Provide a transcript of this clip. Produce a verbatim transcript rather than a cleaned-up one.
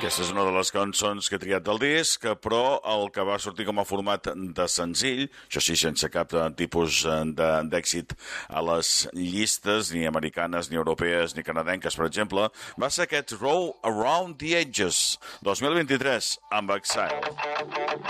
Aquesta és una de les cançons que he triat del disc, però el que va sortir com a format de senzill, això sí, sense cap tipus d'èxit a les llistes, ni americanes, ni europees, ni canadenques, per exemple, va ser aquest Roll Around the Edges, dos mil vint-i-tres, amb Exile.